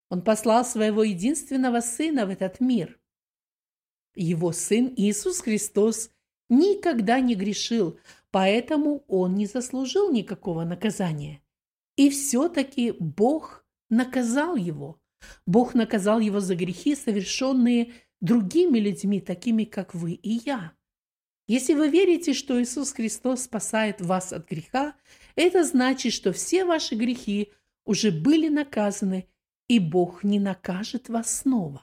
Он послал своего единственного Сына в этот мир. Его Сын Иисус Христос никогда не грешил, поэтому Он не заслужил никакого наказания. И все-таки Бог наказал Его. Бог наказал Его за грехи, совершенные другими людьми, такими как вы и я. Если вы верите, что Иисус Христос спасает вас от греха, это значит, что все ваши грехи уже были наказаны, и Бог не накажет вас снова.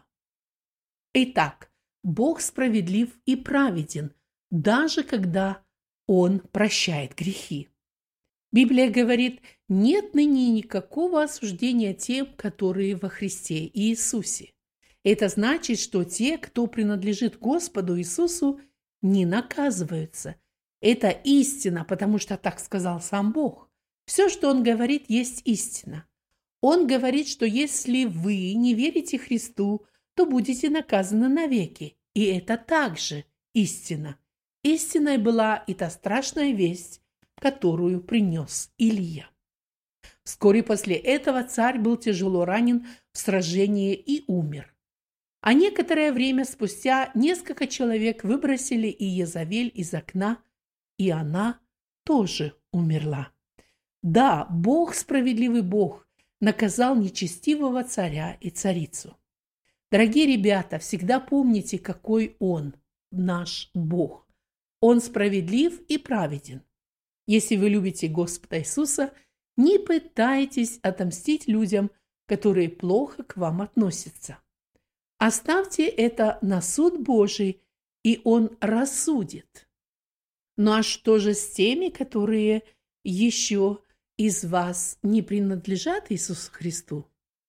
Итак, Бог справедлив и праведен, даже когда Он прощает грехи. Библия говорит, нет ныне никакого осуждения тем, которые во Христе Иисусе. Это значит, что те, кто принадлежит Господу Иисусу, не наказываются. Это истина, потому что так сказал сам Бог. Все, что Он говорит, есть истина. Он говорит, что если вы не верите Христу, то будете наказаны навеки. И это также истина. Истиной была и та страшная весть, которую принес Илия. Вскоре после этого царь был тяжело ранен в сражении и умер. А некоторое время спустя несколько человек выбросили Иезавель из окна, и она тоже умерла. Да, Бог, справедливый Бог, наказал нечестивого царя и царицу. Дорогие ребята, всегда помните, какой Он, наш Бог. Он справедлив и праведен. Если вы любите Господа Иисуса, не пытайтесь отомстить людям, которые плохо к вам относятся. Оставьте это на суд Божий, и Он рассудит. Ну а что же с теми, которые еще из вас не принадлежат Иисусу Христу?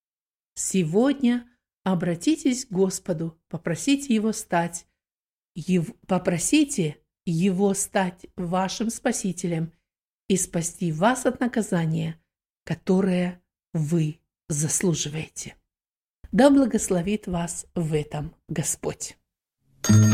Сегодня обратитесь к Господу, попросите Его стать вашим Спасителем и спасти вас от наказания, которое вы заслуживаете. Да благословит вас в этом Господь.